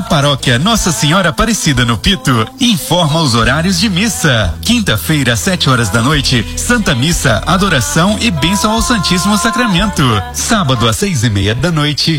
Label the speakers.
Speaker 1: Paróquia Nossa Senhora Aparecida no Pito informa os horários de missa. Quinta-feira, às 7 horas da noite, Santa Missa, adoração e bênção ao Santíssimo Sacramento. Sábado, às 6:30 da noite,